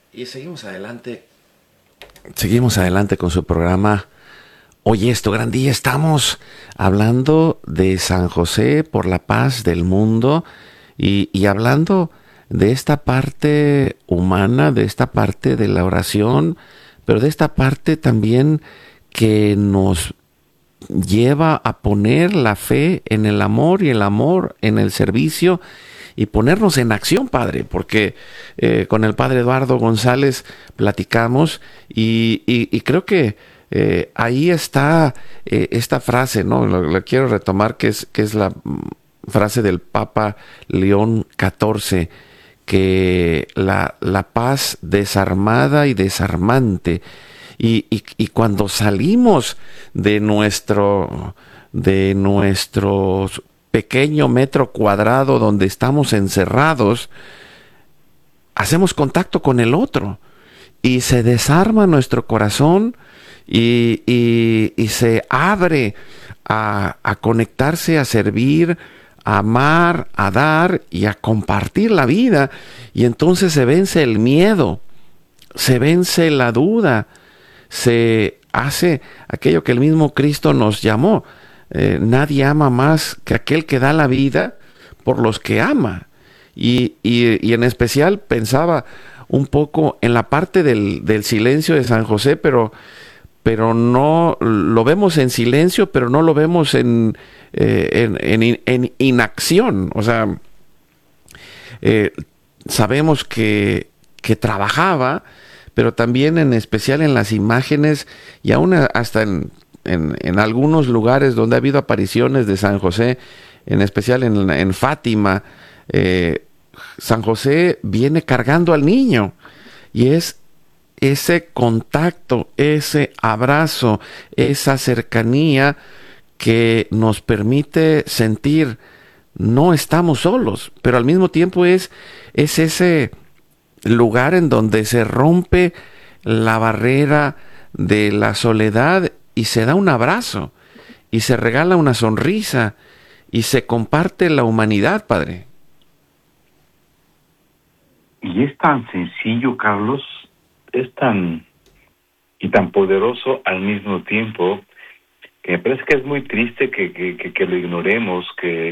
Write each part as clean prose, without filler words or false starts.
Y seguimos adelante con su programa. Oye, esto gran día, estamos hablando de San José por la paz del mundo y hablando de esta parte humana, de esta parte de la oración, pero de esta parte también que nos lleva a poner la fe en el amor y el amor en el servicio y ponernos en acción, Padre, porque con el Padre Eduardo González platicamos y creo que ahí está esta frase, ¿no? Lo quiero retomar, que es la frase del Papa León XIV, que la paz desarmada y desarmante. Y cuando salimos de nuestro pequeño metro cuadrado donde estamos encerrados, hacemos contacto con el otro y se desarma nuestro corazón y se abre a conectarse, a servir, a amar, a dar y a compartir la vida. Y entonces se vence el miedo, se vence la duda, se hace aquello que el mismo Cristo nos llamó. Nadie ama más que aquel que da la vida por los que ama. Y en especial pensaba un poco en la parte del silencio de San José, pero no lo vemos en silencio, pero no lo vemos en inacción. O sea, eh, sabemos que trabajaba, pero también en especial en las imágenes y aún hasta en algunos lugares donde ha habido apariciones de San José, en especial en Fátima, eh, San José viene cargando al niño y es ese contacto, ese abrazo, esa cercanía que nos permite sentir no estamos solos, pero al mismo tiempo es ese lugar en donde se rompe la barrera de la soledad y se da un abrazo y se regala una sonrisa y se comparte la humanidad, Padre. Y es tan sencillo, Carlos, es tan y tan poderoso al mismo tiempo, que me parece que es muy triste que lo ignoremos,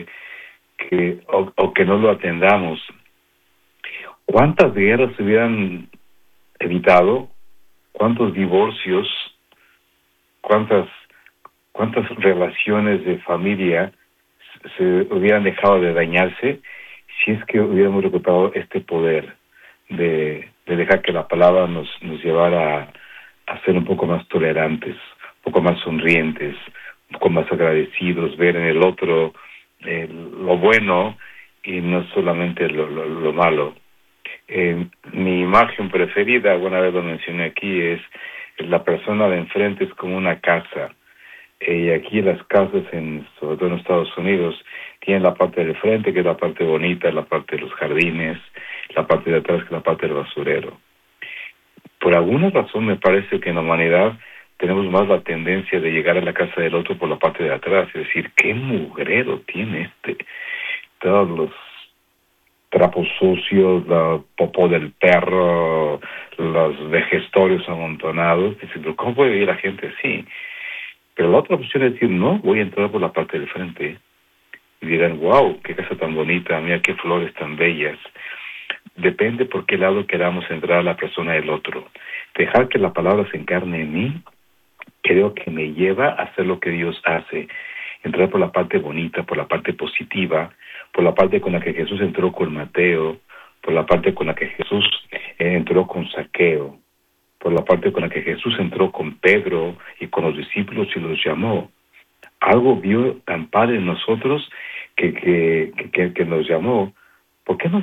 o que no lo atendamos. ¿Cuántas guerras se hubieran evitado? ¿Cuántos divorcios? ¿Cuántas, cuántas relaciones de familia se hubieran dejado de dañarse si es que hubiéramos recuperado este poder de dejar que la palabra nos llevara a ser un poco más tolerantes, un poco más sonrientes, un poco más agradecidos, ver en el otro lo bueno y no solamente lo malo? Mi imagen preferida, alguna vez lo mencioné aquí, es la persona de enfrente es como una casa. Y aquí las casas, sobre todo en Estados Unidos, tienen la parte del frente, que es la parte bonita, la parte de los jardines, la parte de atrás, que es la parte del basurero. Por alguna razón me parece que en la humanidad tenemos más la tendencia de llegar a la casa del otro por la parte de atrás, es decir, qué mugrero tiene todos los trapos sucios, la popó del perro, los vejestorios amontonados. Dice, pero ¿cómo puede vivir la gente así? Pero la otra opción es decir, no, voy a entrar por la parte del frente. Y dirán, wow, qué casa tan bonita, mira qué flores tan bellas. Depende por qué lado queramos entrar a la persona del otro. Dejar que la palabra se encarne en mí, creo que me lleva a hacer lo que Dios hace. Entrar por la parte bonita, por la parte positiva, por la parte con la que Jesús entró con Mateo, por la parte con la que Jesús entró con Zaqueo, por la parte con la que Jesús entró con Pedro y con los discípulos y los llamó. Algo vio tan padre en nosotros que nos llamó. ¿Por qué no